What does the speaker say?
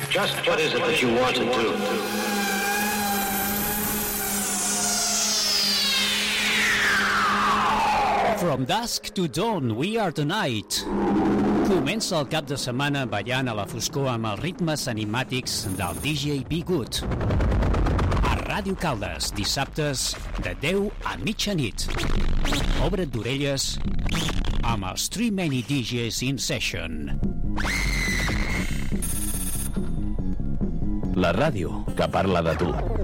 Just what is it that you want to do? From dusk to dawn, we are the night. Comença el cap de setmana ballant a la foscor amb els ritmes animàtics del DJ Be Good. A Ràdio Caldes, dissabtes de 10 a mitjanit. Obre't d'orelles amb els Three Many DJs in Session. La ràdio que parla de tu.